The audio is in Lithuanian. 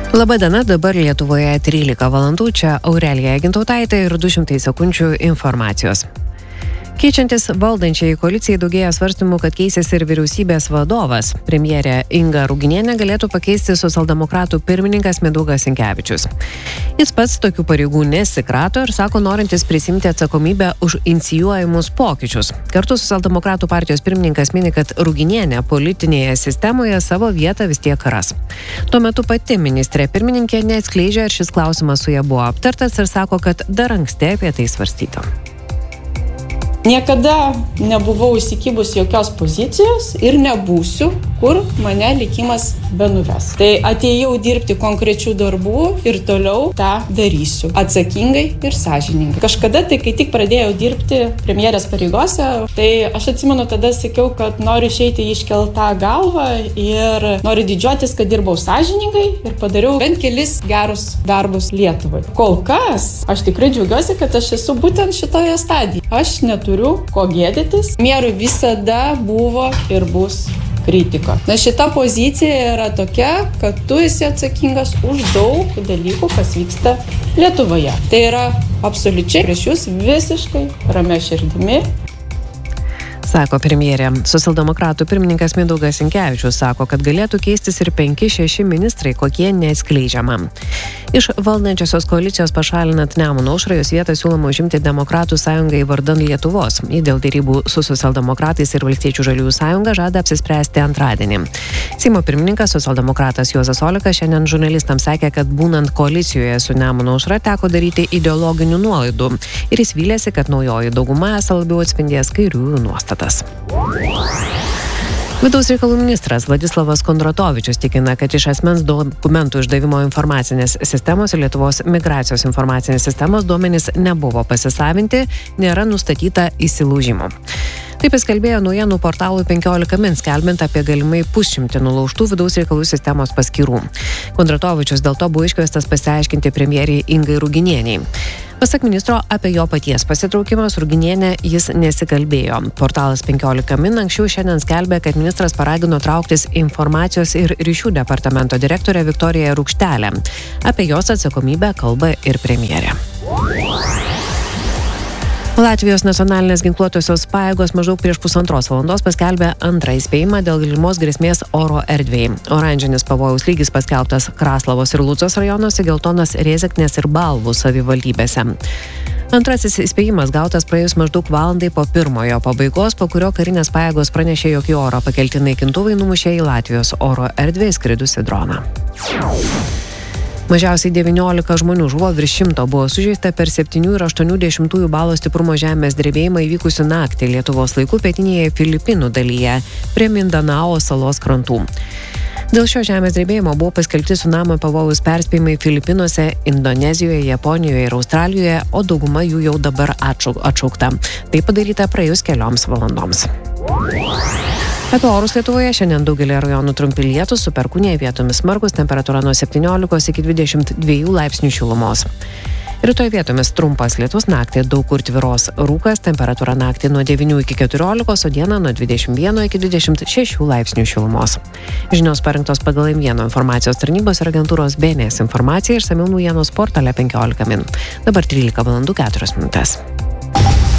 Labadiena, dabar Lietuvoje 13 valandų, čia Aurelija Gintautaitė ir 200 sekundžių informacijos. Keičiantis valdančiai koalicijai daugėja svarstymų, kad keisis ir vyriausybės vadovas. Premjerė Inga Ruginienė galėtų pakeisti socialdemokratų pirmininkas Mindaugas Sinkevičius. Jis pats tokių pareigų nesikrato ir sako norintis prisimti atsakomybę už inicijuojamus pokyčius. Kartu socialdemokratų partijos pirmininkas mini, kad Ruginienė politinėje sistemoje savo vietą vis tiek ras. Tuo metu pati ministrė pirmininkė neatskleidžia, ar šis klausimas su ja buvo aptartas ir sako, kad dar anksti apie tai svarstytų. Niekada nebuvau įsikibus jokios pozicijos ir nebūsiu, kur mane likimas benuves. Tai atėjau dirbti konkrečių darbų ir toliau tą darysiu. Atsakingai ir sąžiningai. Kažkada, tai kai tik pradėjau dirbti premjerės pareigose, tai aš atsimenu, tada sakiau, kad noriu išeiti iškeltą galvą ir noriu didžiuotis, kad dirbau sąžiningai ir padariau bent kelis gerus darbus Lietuvai. Kol kas, aš tikrai džiaugiuosi, kad aš esu būtent šitoje stadijoje. Aš neturiu ko gėdytis. Premjerui visada buvo ir bus kritika. Na, šita pozicija yra tokia, kad tu esi atsakingas už daug dalykų, kas vyksta Lietuvoje. Tai yra absoliučiai prieš jūs visiškai ramia širdimi. Sako premjerė. Socialdemokratų pirmininkas Mindaugas Sinkevičius sako, kad galėtų keistis ir 5-6 ministrai, kokie neatskleidžiama. Iš valdančiosios koalicijos pašalinant Nemuno aušrą, jos vietą siūloma užimti Demokratų sąjungai vardan Lietuvos. Ji dėl derybų su socialdemokratais ir Valstiečių žaliųjų sąjunga žada apsispręsti antradienį. Seimo pirmininkas socialdemokratas Juozas Olekas šiandien žurnalistams sakė, kad būnant koalicijoje su Nemuno aušra teko daryti ideologinių nuolaidų ir jis vylėsi, kad naujoji dauguma esą labiau atspindės kairiųjų nuostatas. Vidaus reikalų ministras Vladislavas Kondratovičius tikina, kad iš asmens dokumentų išdavimo informacinės sistemos ir Lietuvos migracijos informacinės sistemos duomenys nebuvo pasisavinti, nėra nustatyta įsilaužimo. Taip jis kalbėjo naujienų portalui 15 min, skelbiant apie galimai 100 nulaužtų vidaus reikalų sistemos paskyrų. Kondratovičius dėl to buvo iškviestas pasiaiškinti premjerei Ingai Ruginieniai. Pasak ministro, apie jo paties pasitraukimą su Ruginiene jis nesikalbėjo. Portalas 15 min anksčiau šiandien skelbė, kad ministras paragino trauktis informacijos ir ryšių departamento direktorę Viktoriją Rukštelę. Apie jos atsakomybę kalba ir premjerė. Latvijos nacionalinės ginkluotosios pajėgos maždaug prieš 1,5 valandos paskelbė antrą įspėjimą dėl galimos grėsmės oro erdvei. Oranžinis pavojaus lygis paskelbtas Kraslavos ir Lucos rajonuose, geltonas Rėzeknės ir Balvų savivaldybėse. Antrasis įspėjimas gautas praėjus maždaug valandai po pirmojo pabaigos, po kurio karinės pajėgos pranešė, jog į oro pakelti naikintuvai numušė į Latvijos oro erdvę įskridusi droną. Mažiausiai 19 žmonių žuvo, virš 100 buvo sužeista per 7,8 balo stiprumo žemės drebėjimą įvykusių naktį Lietuvos laiku pietinėje Filipinų dalyje prie Mindanao salos krantų. Dėl šio žemės drebėjimo buvo paskelbti cunamio pavojaus perspėjimai Filipinuose, Indonezijoje, Japonijoje ir Australijoje, o dauguma jų jau dabar atšaukta. Tai padaryta praėjus kelioms valandoms. Apie orus Lietuvoje šiandien daugelį rajonų trumpi lietūs, su perkūnija vietomis smarkus, temperatūra nuo 17 iki 22 laipsnių šilumos. Rytoj vietomis trumpas lietus, naktį daug kur tvyros rūkas, temperatūra naktį nuo 9 iki 14, o dieną nuo 21 iki 26 laipsnių šilumos. Žinios parengtos pagal M1 informacijos tarnybos ir agentūros BNS informaciją, išsamiau naujienos portale 15 min. Dabar 13 valandų 4 minutės.